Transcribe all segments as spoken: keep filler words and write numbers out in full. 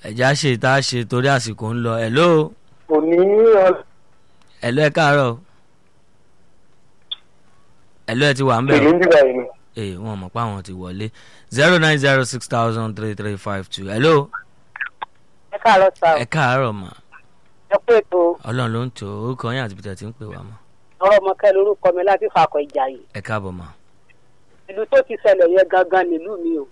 ẹ̀já ṣe tá a ṣe torí àsìkò ń lọ. hello. kò ní hello ẹ káàárọ̀. hello ẹ ti wà ń bẹ̀. èmi ń dìgbà yìí. ee wọn mọ̀ pé àwọn ti wọlé zero nine zero six thousand three three five two. hello. ẹ káàárọ̀ sá. ẹ káàárọ̀ mà. ẹ kú ètò. ọlọ́run ló ń tó orúkọ yín àti peter ti ń pè wá mọ́. ọ̀rọ̀ ọmọkẹ́ lorúkọ mi láti Fàkọ̀ Ìjàyè. ẹ káàbọ̀ mà. ìlú tó ti ṣẹlẹ̀ yẹn gangan nílùú mi o.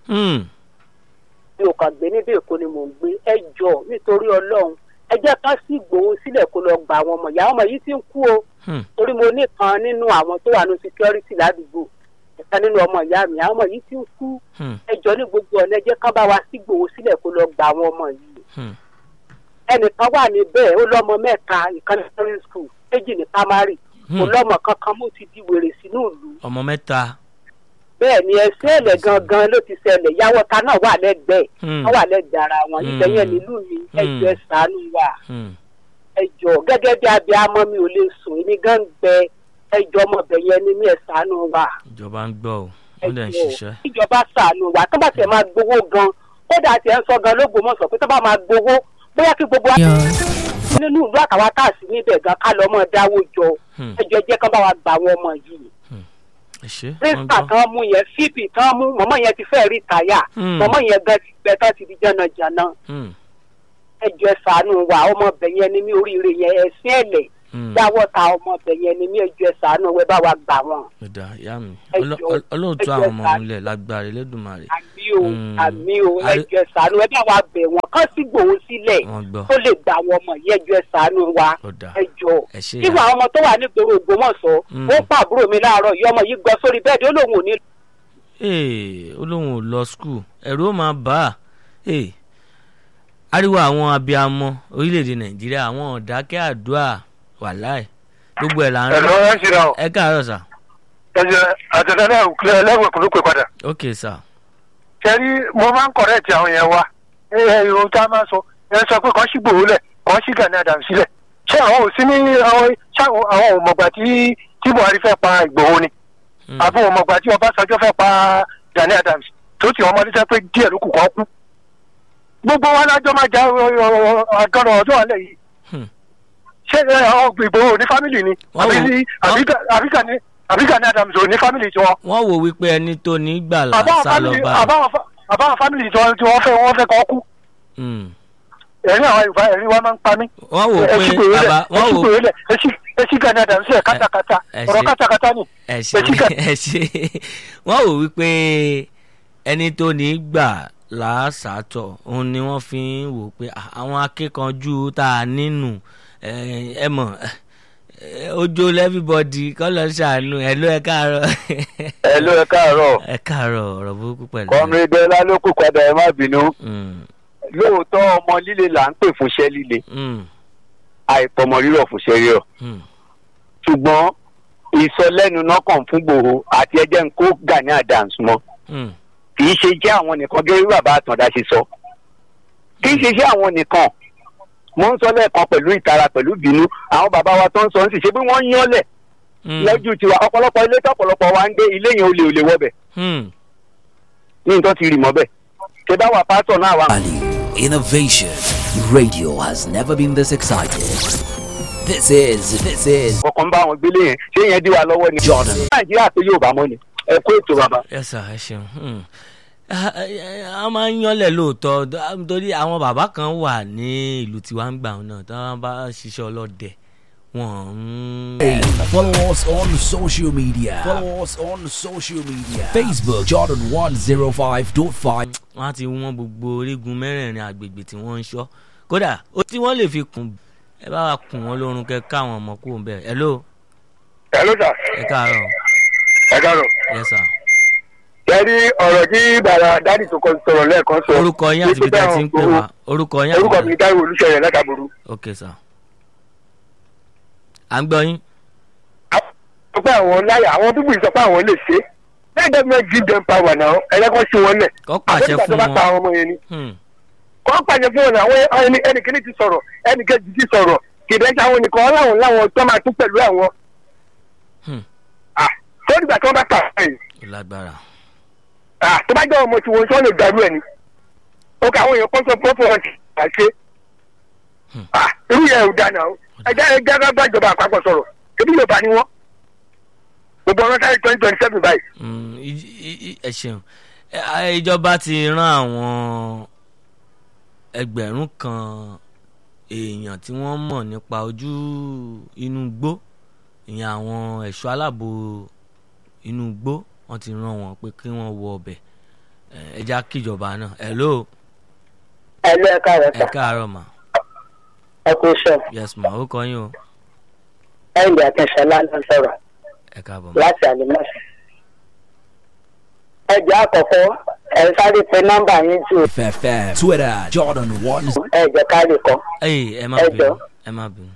mi ò kàn gbé níbi Èkó ni mò ń gbé. ẹ jọ nítorí Ọlọ́run ẹ jẹ́ ká sì gbòó sílẹ̀ kó lọ gba àwọn ọmọ ìyá ọmọ yìí ti ń kú o. torí mo ní kan nínú àwọn tó wà ní security ládùúgbò ẹ̀ka nínú ọmọ ìyá mi àwọn ọmọ yìí ti ń kú. ẹ jọ ní gbogbo ọ̀nà ẹ jẹ́ ká bá wa sí gbòó sílẹ̀ kó lọ gba àwọn ọmọ yìí. ẹnìkan wà níbẹ̀ ó lọ́mọ mẹ́ta ìkan ní primary school méjì ní primary kò lọ́mọ kankan mo ti di wèrè sínú ìlú. ọmọ mẹ́ta. bẹ́ẹ̀ ni ẹsẹ̀ ẹ̀lẹ̀ gangan ló ti ṣẹlẹ̀ yàwọ́ta náà wà lẹ́gbẹ̀ẹ́ wọ́n wà lẹ́gbẹ̀ẹ́ ara wọn ibẹ̀ yẹn nílùú mi ẹjọ́ ẹ ṣàánú wa ẹjọ́ gẹ́gẹ́ bí abiyamọ mi ò lè sùn èmi gan gbẹ ẹjọ́ ọmọbẹ̀ yẹn ni mi ẹ ṣàánú wa. ìjọba ń gbọ́ ò ó dẹ̀ ń ṣiṣẹ́. ìjọba ṣàánú wa tó bá tiẹ̀ máa gbowó gan kódà tiẹ̀ ń sọ gan lÓgbómọ̀ṣọ́ pé tó bá máa gbowó bóyá kí gbogbo wa nínú ìlú àtàwọn táàsì níbẹ̀ gan ká lọ́mọ dáwó jọ ẹjọ́ jẹ́ kán bá wa gbà àwọn ọmọ yìí. pírísítà kan mú yẹn fíìpì kan mú mọ́mọ́ yẹn ti fẹ́ rí táyà mọ́mọ́ yẹn gan ti gbẹ tán ti di jànàjànà ẹjọ́ ṣàánú wa ọmọbẹ̀ yẹn ni mí oríire yẹn ẹ̀sìn ẹ̀lẹ̀ dáwọ́ ta ọmọbẹ̀ yẹn ni mí ẹjọ́ ṣàánú wẹ́ bá wa gbà wọ́n. ẹ̀dá ìyá mi olóòótọ́ àwọn ọmọ nílẹ̀ lágbára Elédùmarè. àmì o àmì o ẹjọ́ ṣàánú ẹ bá wa bẹ̀ wọ́n kán sì gbòó sílẹ̀ tó lè gbà wọ́n mọ̀ yẹn ẹjọ́ ṣàánú wa ẹjọ́ kíwọ àwọn ọmọ tó wà nígboro Ògbómọ̀ṣọ́ ó pàbúrò mi láàárọ̀ yìí ọmọ yìí gbọ́ sórí bẹ́ẹ̀dì ó lóun ò ní. ee ó lóun ò lọ skul ẹ̀rù ó máa bà á ee ariwo àwọn abiyamọ orílẹ̀-èdè Nàìjíríà àwọn ọ̀dákẹ́ àdúrà wàláì gbogbo ẹ̀ là ń rí. ẹ káàárọ̀ sà. ẹ jẹ àtẹ̀tẹ̀ náà lẹ́wọ̀n kò ló pè padà. ok sà. kẹrí mo máa ń kọ̀rẹ́ẹ̀tì àwọn yẹn wa ẹ ẹ ohun tá a máa sọ ẹ sọ pé kàn sí gbòó lẹ̀ kàn sí Gani Adams sílẹ̀ ṣé àwọn ò sí ní àwọn àwọn ò mọ̀gbà tí tí Buhari fẹ́ pa Ìgbòho ni àbí ò mọ̀gbà tí Ọbásanjọ́ fẹ́ pa Gani Adams tó ti ọmọdé sẹ́ pé díẹ̀ ló kù kàn kú gbogbo wa lájọ́ máa já àgọ́nà ọdún alẹ́ yìí ṣé àwọn Ìgbòho ní fámìlì ni àbí Gani Adams ò ní fámìlì tiwọn. wọ́n wò wípé ẹni tó ní gbàlà sá lọ bá àbáwọn fámìlì tí wọ́n fẹ́ wọ́n fẹ́ kọ́ kú. ẹ̀rín àwọn Yorùbá ẹ̀rín wa máa ń pa mí. wọ́n wò pé bàbá wọ́n wò ẹsí Gani Adams ẹ̀ kátàkátà ọ̀rọ̀ kátàkátà ni. ẹ ṣe wọ́n wò wípé ẹni tó ní gbà làásàtọ̀ òun ni wọ́n fi ń wò pé àwọn akíkanjú tá a nínú ẹ mọ̀ ojú everybody kọ́ lọ ṣàánú ẹ ló ẹ káàárọ̀. ẹ ló ẹ káàárọ̀. ẹ káàárọ̀ ọ̀rọ̀ burúkú pẹ̀lú. kọ́mídé lálókù padà ẹ má bínú. lóòótọ́ ọmọ líle là ń pè fúnṣẹ́ líle àìpọ̀mọ rírọ̀ fúnṣẹ́ rírọ̀ ṣùgbọ́n ìsọlẹ́nu náà kàn fún Ìgbòho àti ẹjẹ́ ń kó Gani Adams mọ́ kì í ṣe jẹ́ àwọn nìkan gẹ́gẹ́ bí bàbá Àtàndá ṣe sọ kì í ṣe jẹ́ àwọn nìkan mo ń sọ lẹ́ẹ̀kan pẹ̀lú ìtara pẹ̀lú bínú àwọn bàbá wa tó ń sọ ń sì ṣe bí wọ́n yánlẹ̀ lójú tiwa ọ̀pọ̀lọpọ̀ ilé tọ̀pọ̀lọpọ̀ wa ń gbé ilé yẹn olè olè wọ́bẹ̀ ní nǹkan ti rì mọ́bẹ̀ ṣe bá wà pásọ̀ náà wà. Innovation radio has never been this excited. This is this is. ọkàn bá wọn gbélé yẹn ṣé yẹn dí wa lọ́wọ́ ni. Jordan. Nàìjíríà pé yóò bá mọ́ ni ẹ kó ètò bàbá. ẹ sà ẹ ṣeun a máa ń yánlẹ̀ lóòótọ́ nítorí àwọn bàbá kan wà ní ìlú tiwa ń gbà náà tí wọ́n bá ṣiṣẹ́ ọlọ́dẹ wọ́n ń. Follow us on social media. Follow us on social media. Facebook Jordan one zero five dot five. wọ́n á ti wọ́n gbogbo orígun mẹ́rẹ̀ẹ̀rin àgbègbè tí wọ́n ń ṣọ́ kódà ó tí wọ́n lè fi kùn ẹ bá wa kùn wọ́n lórun kẹ́ káwọn ọmọ kúrò bẹ́ẹ̀. hello. hello sir. ẹ káàárọ̀. ẹ káàárọ̀. yes sir. kẹ́rí ọ̀rọ̀ tí bàrà dádì tó kọ sọ̀rọ̀ lẹ́ẹ̀kan sọ. orúkọ yín àti ibi tá a ti ń pè wá. orúkọ yín àti orúkọ mi Táíwò Olúṣẹ̀yẹ látàbúrú. ok sir. à ń gbọ́ yín. sọ pé àwọn láyà àwọn bíbù sọ pé àwọn lè ṣe let them not give them power now ẹlẹ́kọ̀ọ́ sí wọn lẹ̀. kọ́ pàṣẹ fún wọn. kọ́ pàṣẹ fún wọn àwọn ẹnìkíní ti sọ̀rọ̀ ẹnìkejì ti sọ̀rọ̀ kìdẹ́sí àwọn nìkan ọláwọn láwọn tó máa tún pẹ̀lú àwọn. tó dìgbà tí wọ́n bá pa àwọn yìí. lágbára. tó bá jẹ́ ọmọ tí wọ́n sọ lè gbàrú ẹ̀ ni. ó kà àwọn èèyàn kọ́ sọ fún fún ọtí àṣẹ irú yẹn ò dáná o ẹjẹ ẹjẹ ká bá ìjọba àpapọ̀ sọ̀rọ̀ ebi Yorùbá ni wọ́n gbogbo ọ̀rọ̀ sáré twenty twenty seven báyìí. ẹ ṣeun ìjọba ti rán àwọn ẹgbẹ̀rún kan èèyàn tí wọ́n mọ̀ nípa ojú inú igbó ìyẹn àwọn ẹ̀ṣọ́ aláàbò inú igbó wọ́n ti rán wọn pé kí wọ́n wọ ọbẹ̀ ẹ já kíjọba náà. hello. hello ẹ káàárọ̀ sà. ẹ káàárọ̀ mà. ẹ kú iṣẹ́. yes ma ó kọ́ yín o. ẹ̀yìn akínṣọlá ló ń sọ̀rọ̀. ẹ káàbọ̀. láti àlùmọ́sí. ẹ jẹ́ àkọ́kọ́ ẹ sáré pe nọ́mbà yín jù. F F M Twitter Jordan one. ẹ jẹ́ káàdì kan. ẹ má bínú ẹ má bínú.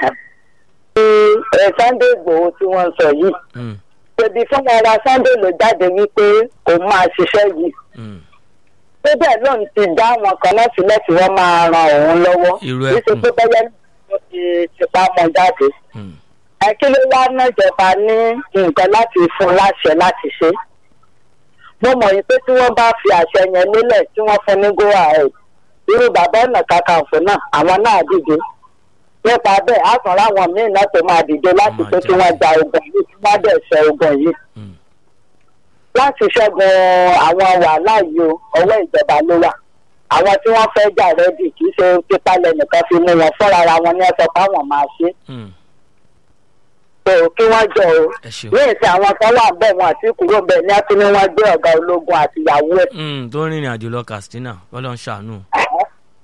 ẹ Sunday Igboho tí wọ́n sọ yìí. ṣèbí fún ara Sunday ló jáde wípé kò máa ṣiṣẹ́ yìí. bíbẹ̀ lóun ti dá àwọn kan náà sílẹ̀ tí wọ́n máa ran òun lọ́wọ́. níṣẹ́ pé bẹ́yẹ́ ló ti tipa mọ́ jáde. ẹ kí ló wá náà jọba ní nǹkan láti fún láṣẹ láti ṣe. mo mọ̀ yìí pé tí wọ́n bá fi àṣẹ yẹn lélẹ̀ tí wọ́n fún ní go ahead irú bàbá ọ̀nà kakanfò náà àwọn náà dìde nípa bẹ́ẹ̀ á kàn ráwọn míì náà tó máa dìde láti pé kí wọ́n gba ogun yìí kí wọ́n dẹ̀ ṣe ogun yìí láti ṣẹ́gun àwọn wàhálà yìí o ọwọ́ ìjọba ló wà àwọn tí wọ́n fẹ́ jà rẹ́dì kì í ṣe pípa lẹ́nìkan fi mú wọn fúnra ara wọn ní ẹ̀sọ́ táwọn máa ṣe o kí wọ́n jọ o ní ìsìn àwọn kan wà bẹ́ẹ̀ wọn àti kúrò bẹ́ẹ̀ ní àti ní wọ́n gbé ọ̀gá ológun àti ìyàwó ẹ̀. tó ń rìnrìn àjò lọ Katsina wọ́n lọ ń ṣàánú.